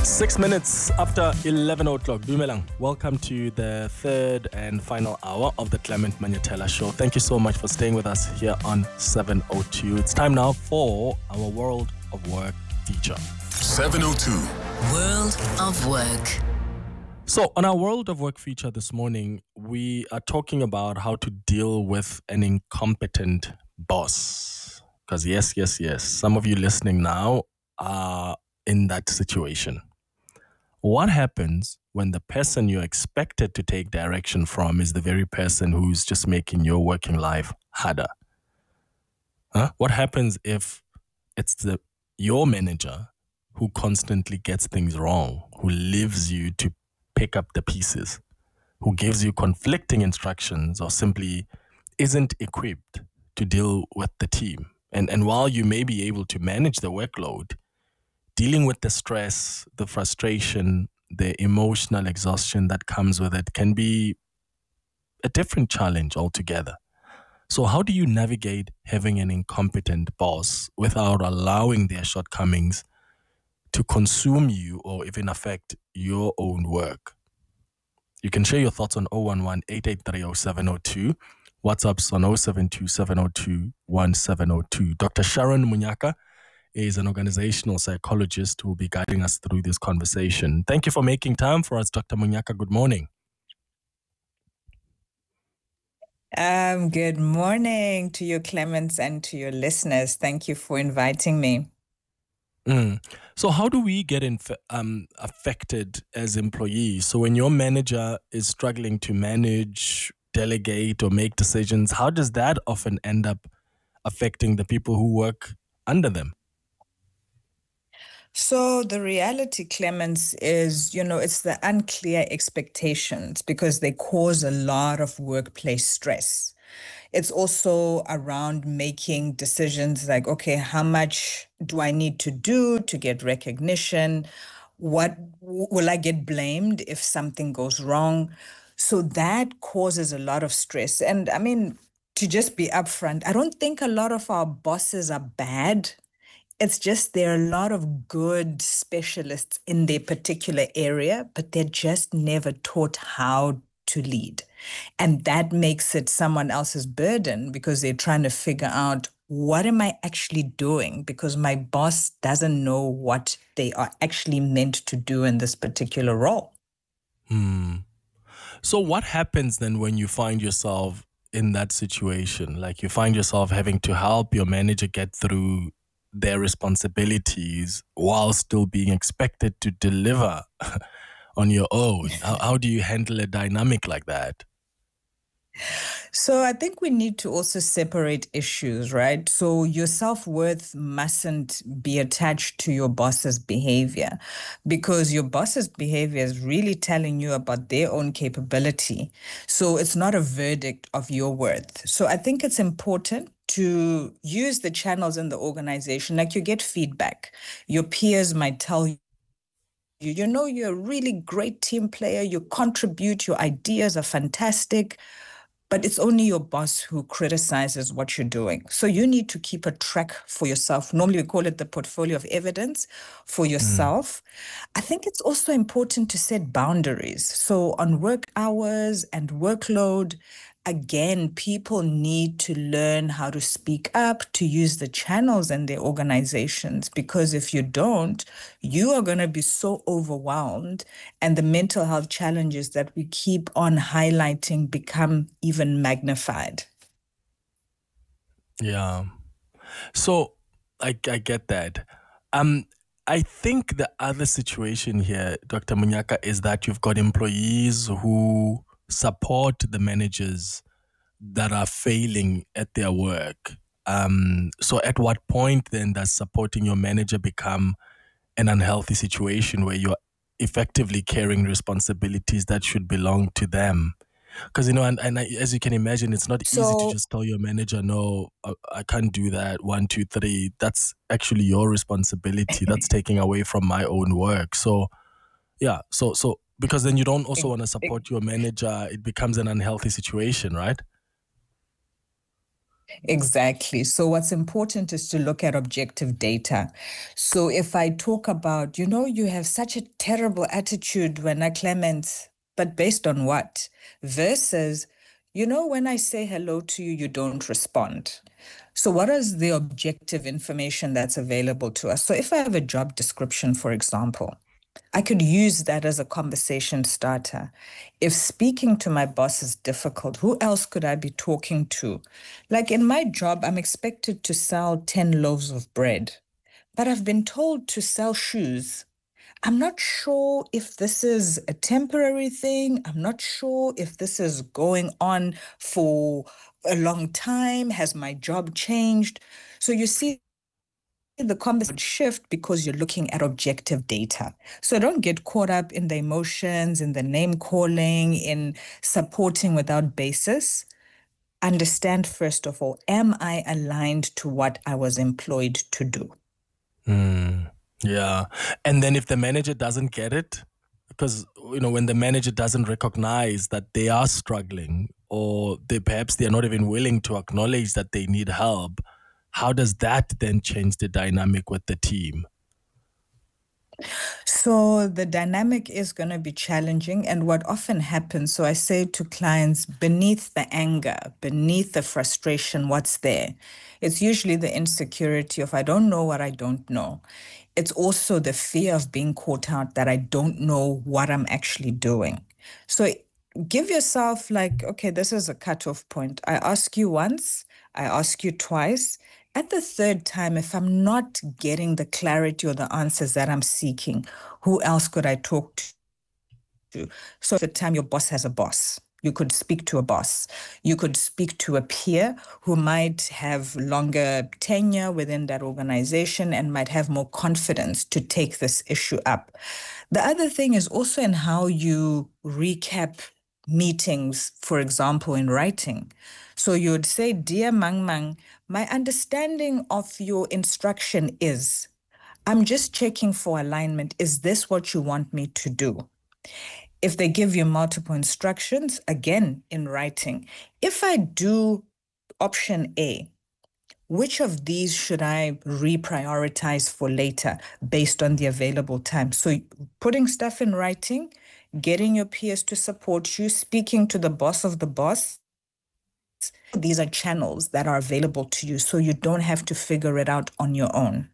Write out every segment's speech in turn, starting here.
6 minutes after 11 o'clock. Dumelang, welcome to the third and final hour of the Clement Manyatela Show. Thank you so much for staying with us here on 702. It's time now for our World of Work feature. 702. World of Work. So on our World of Work feature this morning, we are talking about how to deal with an incompetent boss. Because yes, some of you listening now are in that situation. What happens when the person you're expected to take direction from is the very person who's just making your working life harder? What happens if it's your manager who constantly gets things wrong, who leaves you to pick up the pieces, who gives you conflicting instructions or simply isn't equipped to deal with the team? And while you may be able to manage the workload, dealing with the stress, the frustration, the emotional exhaustion that comes with it can be a different challenge altogether. So how do you navigate having an incompetent boss without allowing their shortcomings to consume you or even affect your own work? You can share your thoughts on 011-883-0702. WhatsApp's on 072-702-1702. Dr. Sharon Munyaka is an organizational psychologist who will be guiding us through this conversation. Thank you for making time for us, Dr. Munyaka. Good morning. Good morning to you, Clements, and to your listeners. Thank you for inviting me. So how do we get affected as employees? So when your manager is struggling to manage, delegate, or make decisions, how does that often end up affecting the people who work under them? So the reality, Clemens, is, it's the unclear expectations because they cause a lot of workplace stress. It's also around making decisions like, okay, how much do I need to do to get recognition? What will I get blamed if something goes wrong? So that causes a lot of stress. And I mean, to just be upfront, I don't think a lot of our bosses are bad. It's just there are a lot of good specialists in their particular area, but they're just never taught how to lead. And that makes it someone else's burden because they're trying to figure out, what am I actually doing? Because my boss doesn't know what they are actually meant to do in this particular role. So what happens then when you find yourself in that situation? Like you find yourself having to help your manager get through their responsibilities while still being expected to deliver on your own. How do you handle a dynamic like that? So I think we need to also separate issues, right? So your self-worth mustn't be attached to your boss's behavior because your boss's behavior is really telling you about their own capability. So it's not a verdict of your worth. So I think it's important to use the channels in the organization. Like you get feedback. Your peers might tell you, you're a really great team player. You contribute. Your ideas are fantastic. But it's only your boss who criticizes what you're doing. So you need to keep a track for yourself. Normally we call it the portfolio of evidence for yourself. I think it's also important to set boundaries. So on work hours and workload, again, people need to learn how to speak up, to use the channels in their organizations, because if you don't, you are going to be so overwhelmed and the mental health challenges that we keep on highlighting become even magnified. Yeah. So I get that. I think the other situation here, Dr. Munyaka, is that you've got employees who support the managers that are failing at their work. So at what point then does supporting your manager become an unhealthy situation where you're effectively carrying responsibilities that should belong to them? Because, as you can imagine, it's not easy to just tell your manager, no, I can't do that, 1, 2, 3. That's actually your responsibility. That's taking away from my own work. So, yeah. So because then you don't also want to support your manager, it becomes an unhealthy situation, right? Exactly. So what's important is to look at objective data. So if I talk about, you have such a terrible attitude when I Clement, but based on what? Versus, when I say hello to you, you don't respond. So what is the objective information that's available to us? So if I have a job description, for example, I could use that as a conversation starter. If speaking to my boss is difficult, who else could I be talking to? Like in my job, I'm expected to sell 10 loaves of bread, but I've been told to sell shoes. I'm not sure if this is a temporary thing. I'm not sure if this is going on for a long time. Has my job changed? So you see, the conversation would shift because you're looking at objective data. So don't get caught up in the emotions, in the name calling, in supporting without basis. Understand, first of all, am I aligned to what I was employed to do? Yeah. And then if the manager doesn't get it, because, when the manager doesn't recognize that they are struggling, or perhaps they're not even willing to acknowledge that they need help, how does that then change the dynamic with the team? So the dynamic is going to be challenging. And what often happens, so I say to clients, beneath the anger, beneath the frustration, what's there? It's usually the insecurity of, I don't know what I don't know. It's also the fear of being caught out, that I don't know what I'm actually doing. So give yourself like, okay, this is a cutoff point. I ask you once, I ask you twice. At the third time, if I'm not getting the clarity or the answers that I'm seeking, who else could I talk to? So at the time, your boss has a boss. You could speak to a boss. You could speak to a peer who might have longer tenure within that organization and might have more confidence to take this issue up. The other thing is also in how you recap meetings, for example, in writing. So you would say, Dear Mang Mang, my understanding of your instruction is, I'm just checking for alignment. Is this what you want me to do? If they give you multiple instructions, again, in writing, if I do option A, which of these should I reprioritize for later based on the available time? So putting stuff in writing, getting your peers to support you, speaking to the boss of the boss. These are channels that are available to you, so you don't have to figure it out on your own.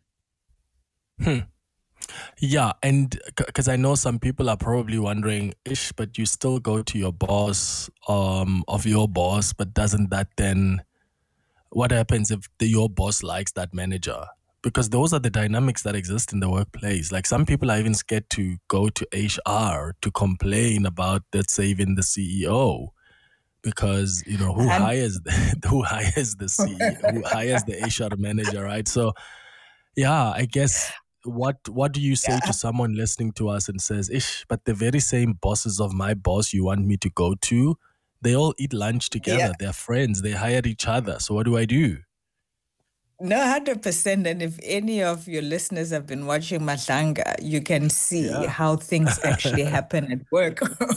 Yeah, and because I know some people are probably wondering, ish, but you still go to your boss of your boss, but doesn't that then, what happens if your boss likes that manager? Because those are the dynamics that exist in the workplace. Like some people are even scared to go to HR to complain about, let's say, even the CEO, because who hires who hires the CEO, who hires the HR manager, right? So yeah, I guess what do you say to someone listening to us and says, ish, but the very same bosses of my boss you want me to go to, they all eat lunch together. Yeah. They're friends. They hired each other. So what do I do? No, 100%. And if any of your listeners have been watching Matlanga, you can see how things actually happen at work,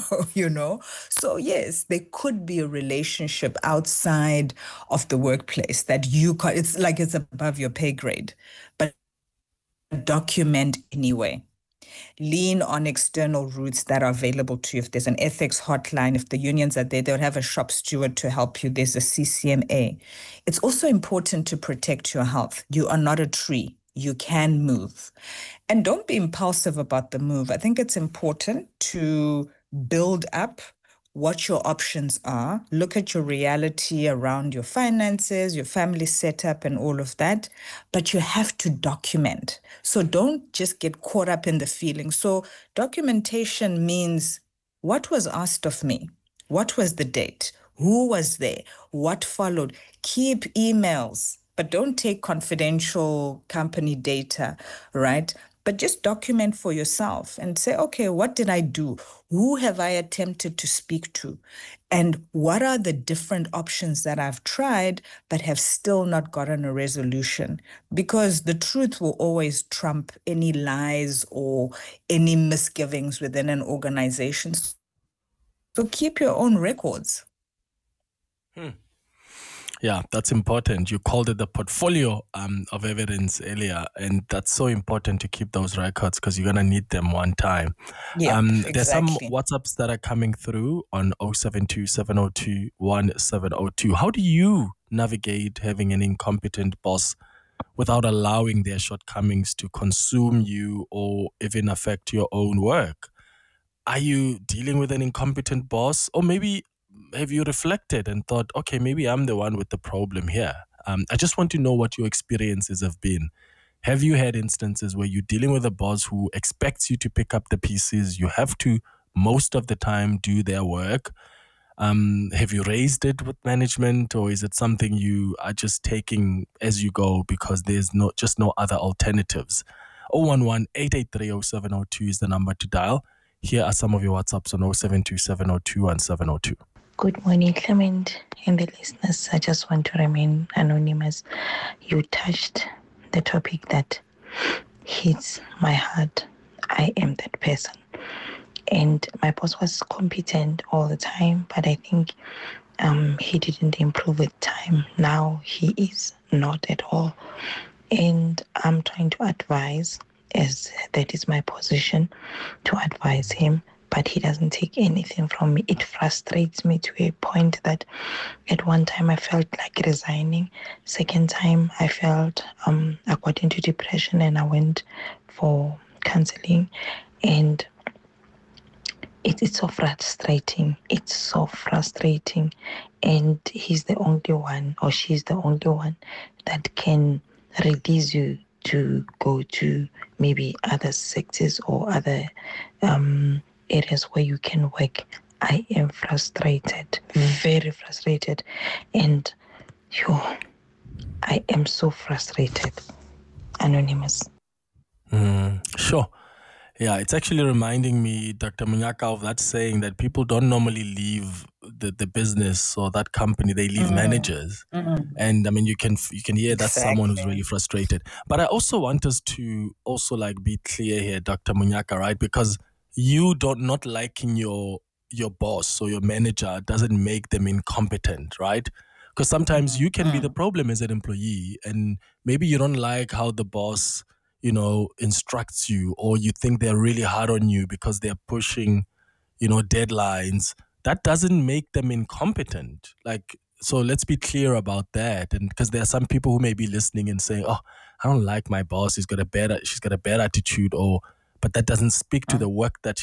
So yes, there could be a relationship outside of the workplace that it's like it's above your pay grade, but document anyway. Lean on external routes that are available to you. If there's an ethics hotline, if the unions are there, they'll have a shop steward to help you. There's a CCMA. It's also important to protect your health. You are not a tree. You can move. And don't be impulsive about the move. I think it's important to build up what your options are, look at your reality around your finances, your family setup, and all of that. But you have to document. So don't just get caught up in the feeling. So documentation means what was asked of me? What was the date? Who was there? What followed? Keep emails, but don't take confidential company data, right? But just document for yourself and say, okay, what did I do? Who have I attempted to speak to? And what are the different options that I've tried but have still not gotten a resolution? Because the truth will always trump any lies or any misgivings within an organization. So keep your own records. Yeah, that's important. You called it the portfolio of evidence earlier, and that's so important to keep those records because you're going to need them one time. Yep, There's some exactly. WhatsApps that are coming through on 072 702 1702. How do you navigate having an incompetent boss without allowing their shortcomings to consume you or even affect your own work? Are you dealing with an incompetent boss? Or maybe have you reflected and thought, okay, maybe I'm the one with the problem here? I just want to know what your experiences have been. Have you had instances where you're dealing with a boss who expects you to pick up the pieces? You have to, most of the time, do their work. Have you raised it with management, or is it something you are just taking as you go because there's no other alternatives? 011-883-0702 is the number to dial. Here are some of your WhatsApps on 072-702-1702. Good morning, Clement and the listeners. I just want to remain anonymous. You touched the topic that hits my heart. I am that person. And my boss was competent all the time, but I think he didn't improve with time. Now he is not at all. And I'm trying to advise, as that is my position, to advise him, but he doesn't take anything from me. It frustrates me to a point that at one time I felt like resigning. Second time I felt I got into depression and I went for counseling. And it's so frustrating. It's so frustrating. And he's the only one, or she's the only one that can release you to go to maybe other sectors or other areas where you can work. I am frustrated, very frustrated. And I am so frustrated. Anonymous. Sure. Yeah, it's actually reminding me, Dr. Munyaka, of that saying that people don't normally leave the business or that company, they leave managers. And I mean, you can hear that's someone who's really frustrated. But I also want us to also be clear here, Dr. Munyaka, right? Because you not liking your boss or your manager doesn't make them incompetent, right? Because sometimes you can be the problem as an employee, and maybe you don't like how the boss instructs you, or you think they're really hard on you because they're pushing, deadlines. That doesn't make them incompetent. So let's be clear about that. And because there are some people who may be listening and saying, oh, I don't like my boss. She's got a bad attitude, but that doesn't speak to the work that